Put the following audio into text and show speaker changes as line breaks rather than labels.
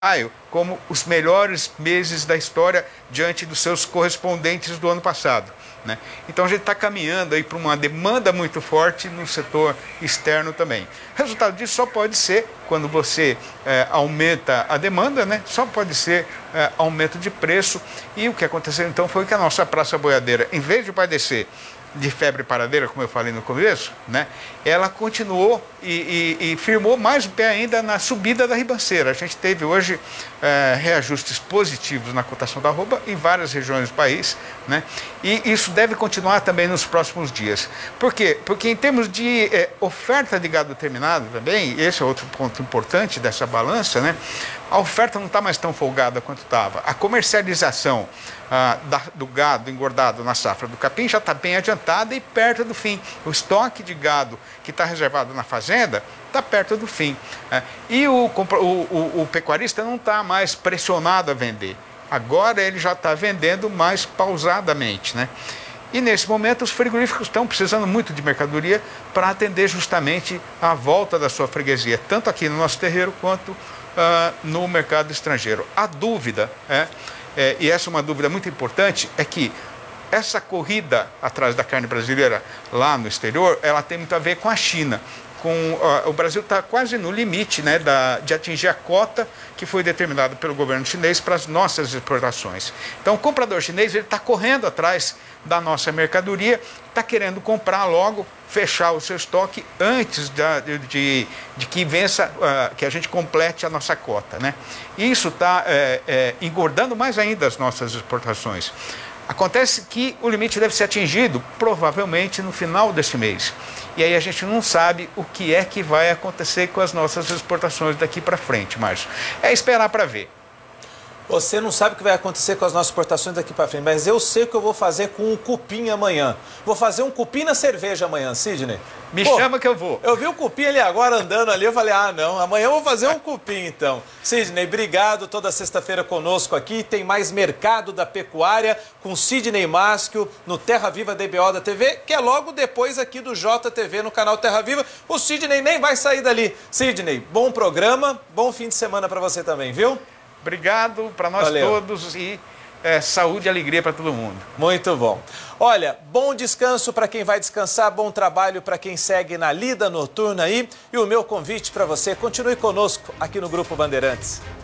maio como os melhores meses da história diante dos seus correspondentes do ano passado, né? Então a gente está caminhando aí para uma demanda muito forte no setor externo também. O resultado disso só pode ser quando você aumenta a demanda, né? Só pode ser aumento de preço. E o que aconteceu então foi que a nossa praça boiadeira, em vez de padecer de febre paradeira, como eu falei no começo, né, ela continuou e firmou mais o pé ainda na subida da ribanceira. A gente teve hoje reajustes positivos na cotação da arroba em várias regiões do país, né, e isso deve continuar também nos próximos dias. Por quê? Porque em termos de oferta de gado terminado também, esse é outro ponto importante dessa balança, né, a oferta não está mais tão folgada quanto estava. A comercialização do gado engordado na safra do capim já está bem adiantada e perto do fim. O estoque de gado que está reservado na fazenda está perto do fim. E o pecuarista não está mais pressionado a vender. Agora ele já está vendendo mais pausadamente, né? E nesse momento os frigoríficos estão precisando muito de mercadoria para atender justamente a volta da sua freguesia, tanto aqui no nosso terreiro quanto no mercado estrangeiro. A dúvida, e essa é uma dúvida muito importante, é que essa corrida atrás da carne brasileira lá no exterior, ela tem muito a ver com a China. O Brasil está quase no limite, né, de atingir a cota que foi determinada pelo governo chinês para as nossas exportações. Então o comprador chinês está correndo atrás da nossa mercadoria, está querendo comprar logo, fechar o seu estoque antes de que vença, que a gente complete a nossa cota, né? E isso está engordando mais ainda as nossas exportações. Acontece que o limite deve ser atingido provavelmente no final deste mês. E aí a gente não sabe o que é que vai acontecer com as nossas exportações daqui para frente, Márcio. É esperar para ver.
Você não sabe o que vai acontecer com as nossas exportações daqui para frente, mas eu sei o que eu vou fazer com o cupim amanhã. Vou fazer um cupim na cerveja amanhã, Sidney.
Me chama que eu vou.
Eu vi o cupim ali agora andando ali, eu falei, não, amanhã eu vou fazer um cupim então. Sidney, obrigado, toda sexta-feira conosco aqui. Tem mais Mercado da Pecuária com Sidney Maschio no Terra Viva DBO da TV, que é logo depois aqui do JTV no canal Terra Viva. O Sidney nem vai sair dali. Sidney, bom programa, bom fim de semana para você também, viu?
Obrigado para nós todos e saúde e alegria para todo mundo.
Muito bom. Olha, bom descanso para quem vai descansar, bom trabalho para quem segue na lida noturna aí. E o meu convite para você, continue conosco aqui no Grupo Bandeirantes.